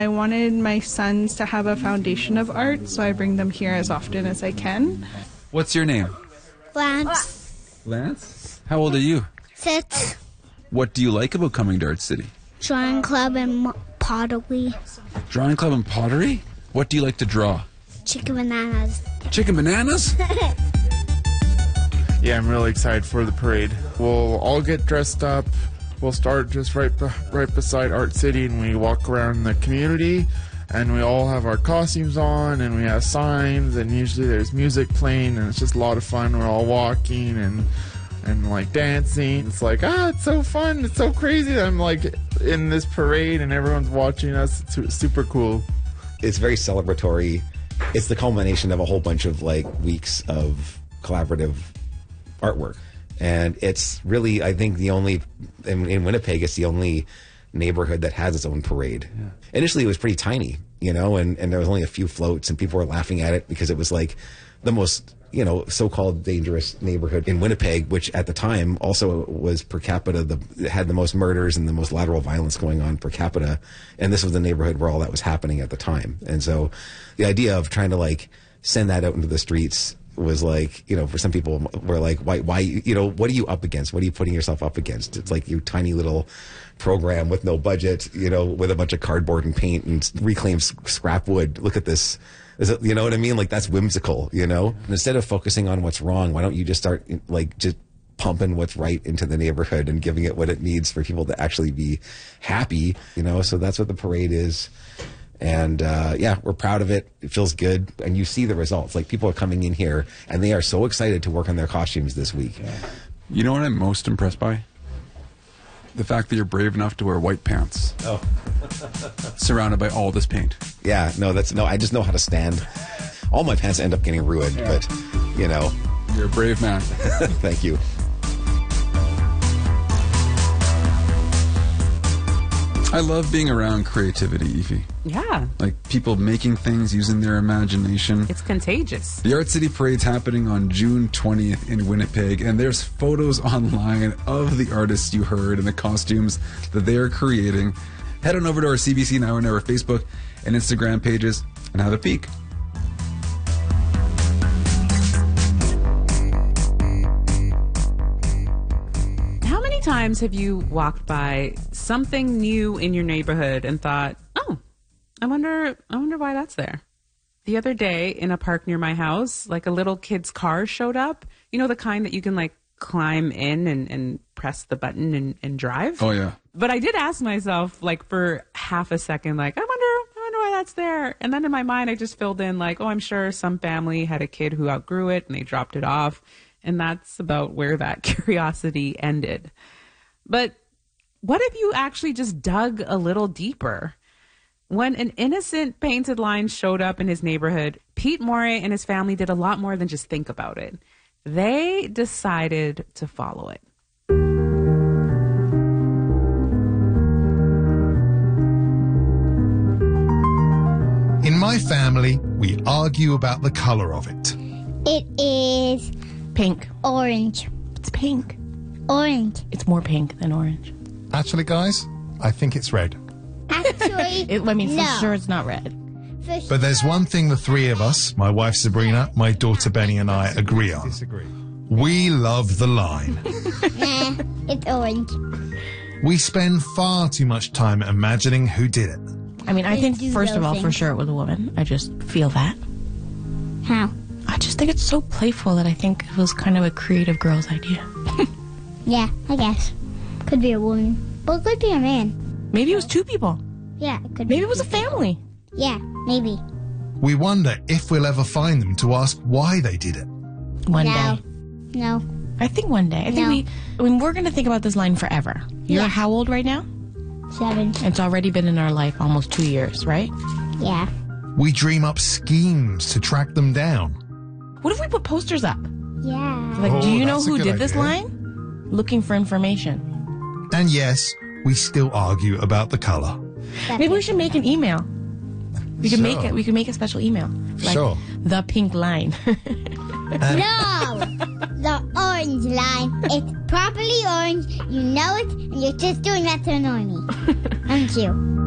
I wanted my sons to have a foundation of art, so I bring them here as often as I can. What's your name? Lance. Lance? How old are you? 6. What do you like about coming to Art City? Drawing club and pottery. Drawing club and pottery? What do you like to draw? Chicken bananas. Chicken bananas? Yeah, I'm really excited for the parade. We'll all get dressed up. We'll start just right beside Art City, and we walk around the community, and we all have our costumes on, and we have signs, and usually there's music playing, and it's just a lot of fun. We're all walking and like dancing. It's like, it's so fun. It's so crazy that I'm like in this parade and everyone's watching us. It's super cool. It's very celebratory. It's the culmination of a whole bunch of like weeks of collaborative artwork. And it's really, I think, the only, in Winnipeg, it's the only neighborhood that has its own parade. Yeah. Initially, it was pretty tiny, and there was only a few floats, and people were laughing at it because it was like the most, so-called dangerous neighborhood in Winnipeg, which at the time also was per capita, had the most murders and the most lateral violence going on per capita. And this was the neighborhood where all that was happening at the time. And so the idea of trying to like send that out into the streets was like, for some people were like, why, what are you up against? What are you putting yourself up against? It's like your tiny little program with no budget, with a bunch of cardboard and paint and reclaimed scrap wood. Look at this. You know what I mean? Like, that's whimsical, And instead of focusing on what's wrong, why don't you just start like just pumping what's right into the neighborhood and giving it what it needs for people to actually be happy, So that's what the parade is. And, we're proud of it. It feels good. And you see the results. Like, people are coming in here and they are so excited to work on their costumes this week. Yeah. You know what I'm most impressed by? The fact that you're brave enough to wear white pants. Oh. Surrounded by all this paint. Yeah, I just know how to stand. All my pants end up getting ruined, but, You're a brave man. Thank you. I love being around creativity, Aoife. Yeah. Like people making things, using their imagination. It's contagious. The Art City Parade's happening on June 20th in Winnipeg, and there's photos online of the artists you heard and the costumes that they are creating. Head on over to our CBC Now and Never Facebook and Instagram pages and have a peek. Times have you walked by something new in your neighborhood and thought, I wonder why that's there? The other day in a park near my house, like a little kid's car showed up. The kind that you can like climb in and press the button and drive. Oh yeah. But I did ask myself like for half a second, like, I wonder why that's there. And then in my mind, I just filled in like, I'm sure some family had a kid who outgrew it and they dropped it off. And that's about where that curiosity ended. But what if you actually just dug a little deeper? When an innocent painted line showed up in his neighborhood, Pete Morey and his family did a lot more than just think about it. They decided to follow it. In my family, we argue about the color of it. It is pink. Orange. It's pink. Orange. It's more pink than orange. Actually, guys, I think it's red. Actually, for sure it's not red. But there's one thing the three of us, my wife Sabrina, my daughter Benny and I, agree on. We love the line. Nah, it's orange. We spend far too much time imagining who did it. I mean, I think, first of all, for sure it was a woman. I just feel that. How? I just think it's so playful that I think it was kind of a creative girl's idea. Yeah, I guess. Could be a woman. But it could be a man. Maybe it was two people. Yeah, it could be. Maybe it was a family. Yeah, maybe. We wonder if we'll ever find them to ask why they did it. One day. No. I think one day. I think we're going to think about this line forever. You're how old right now? 7. It's already been in our life almost 2 years, right? Yeah. We dream up schemes to track them down. What if we put posters up? Yeah. Like, do you know who did this idea. line? Looking for information. And yes, we still argue about the color. Maybe we should make an email. We can make it. We can make a special email. Like the pink line. No! The orange line. It's properly orange. You know it, and you're just doing that to annoy me. Aren't you?